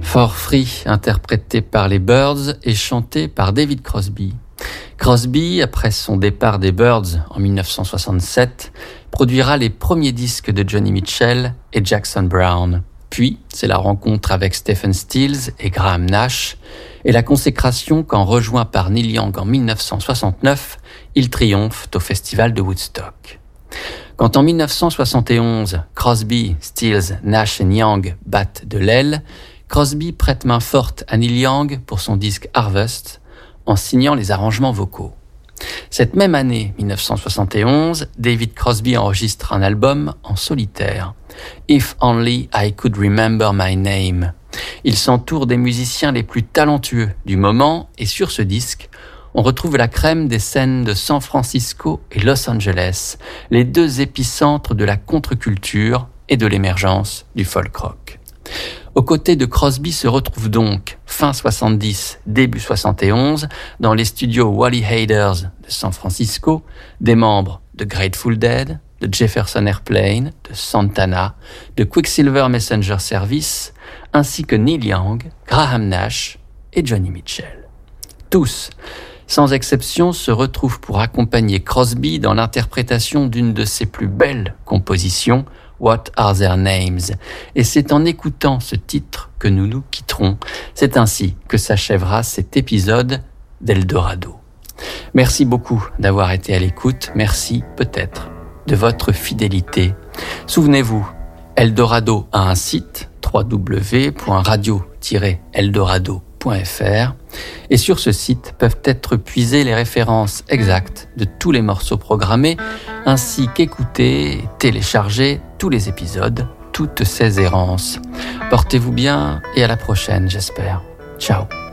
For Free, interprété par les Byrds et chanté par David Crosby. Crosby, après son départ des Byrds en 1967, produira les premiers disques de Joni Mitchell et Jackson Browne. Puis, c'est la rencontre avec Stephen Stills et Graham Nash et la consécration quand, rejoint par Neil Young en 1969, ils triomphent au festival de Woodstock. Quand en 1971, Crosby, Stills, Nash et Young battent de l'aile, Crosby prête main forte à Neil Young pour son disque Harvest en signant les arrangements vocaux. Cette même année, 1971, David Crosby enregistre un album en solitaire, If Only I Could Remember My Name. Il s'entoure des musiciens les plus talentueux du moment et sur ce disque, on retrouve la crème des scènes de San Francisco et Los Angeles, les deux épicentres de la contre-culture et de l'émergence du folk rock. Aux côtés de Crosby se retrouvent donc, fin 70, début 71, dans les studios Wally Heider's de San Francisco, des membres de Grateful Dead, de Jefferson Airplane, de Santana, de Quicksilver Messenger Service, ainsi que Neil Young, Graham Nash et Joni Mitchell. Tous, sans exception, se retrouvent pour accompagner Crosby dans l'interprétation d'une de ses plus belles compositions, What Are Their Names? Et c'est en écoutant ce titre que nous nous quitterons. C'est ainsi que s'achèvera cet épisode d'Eldorado. Merci beaucoup d'avoir été à l'écoute. Merci peut-être de votre fidélité. Souvenez-vous, Eldorado a un site www.radio-eldorado.fr et sur ce site peuvent être puisées les références exactes de tous les morceaux programmés ainsi qu'écouter et télécharger tous les épisodes, toutes ces errances. Portez-vous bien et à la prochaine, j'espère. Ciao.